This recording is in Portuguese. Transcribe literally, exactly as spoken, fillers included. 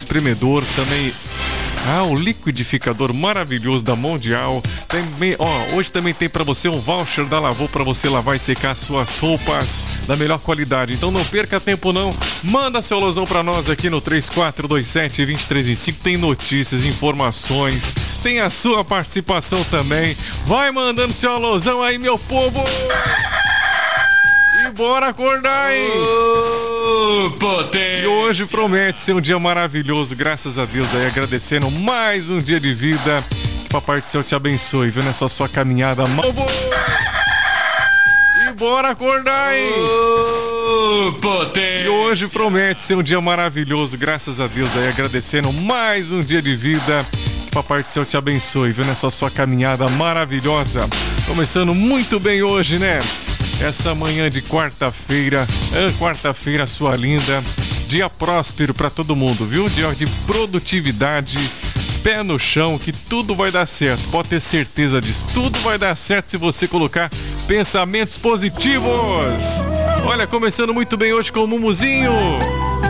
espremedor, também ah, o liquidificador maravilhoso da Mondial. Também, ó, hoje também tem para você um voucher da Lavô para você lavar e secar suas roupas da melhor qualidade. Então não perca tempo não, manda seu alôzão para nós aqui no três quatro dois sete, dois três dois cinco. Tem notícias, informações, tem a sua participação também. Vai mandando seu alôzão aí, meu povo! E bora acordar, hein? Oh, potência. E hoje promete ser um dia maravilhoso, graças a Deus aí, agradecendo mais um dia de vida. Que Papai do Céu te abençoe, viu, nessa sua caminhada. E bora acordar, hein? Oh, potência. E hoje promete ser um dia maravilhoso, graças a Deus aí, agradecendo mais um dia de vida. Que Papai do Céu te abençoe, viu, nessa sua caminhada maravilhosa. Começando muito bem hoje, né? Essa manhã de quarta-feira, é, quarta-feira sua linda, dia próspero pra todo mundo, viu? Dia de produtividade, pé no chão, que tudo vai dar certo, pode ter certeza disso, tudo vai dar certo se você colocar pensamentos positivos. Olha, começando muito bem hoje com o Mumuzinho.